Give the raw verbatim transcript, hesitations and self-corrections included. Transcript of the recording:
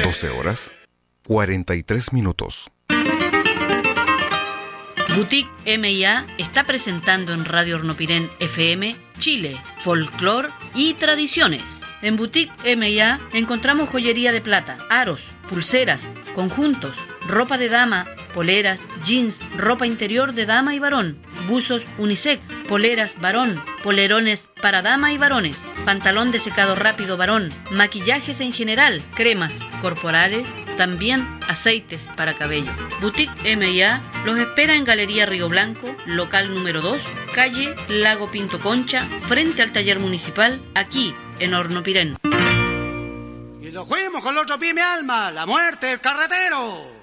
doce horas, cuarenta y tres minutos. Boutique M y A está presentando en Radio Hornopirén F M Chile, folclor y tradiciones. En Boutique M y A encontramos joyería de plata, aros, pulseras, conjuntos, ropa de dama, poleras, jeans, ropa interior de dama y varón, buzos unisex, poleras varón, polerones para dama y varones, pantalón de secado rápido varón, maquillajes en general, cremas corporales, también aceites para cabello. Boutique M y A los espera en Galería Río Blanco, local número dos, calle Lago Pinto Concha, frente al taller municipal, aquí en Hornopirén. Y lo fuimos con el otro pie, mi alma, la muerte del carretero.